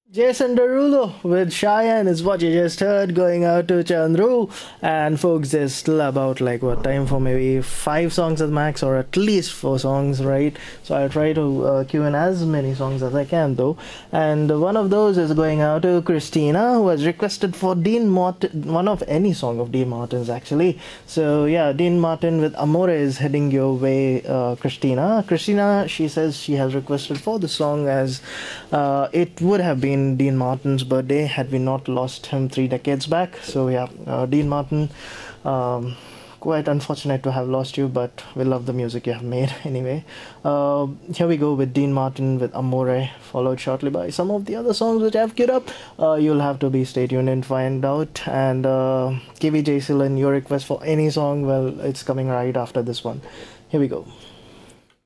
Jason Derulo with Cheyenne is what you just heard, going out to Chandru. And folks, there's still about like what time for maybe five songs at max, or at least four songs, right? So I'll try to cue in as many songs as I can, though. And one of those is going out to Christina, who has requested for Dean Martin, one of any song of Dean Martin's actually. So yeah, Dean Martin with Amore is heading your way, Christina. Christina, she says she has requested for the song as it would have been Dean Martin's birthday had we not lost him 3 decades back. So yeah, Dean Martin, um, quite unfortunate to have lost you, but we love the music you have made anyway. Here we go with Dean Martin with Amore, followed shortly by some of the other songs which I've queued up. You'll have to be stay tuned and find out. And KVJ Silan, your request for any song, well, it's coming right after this one. Here we go.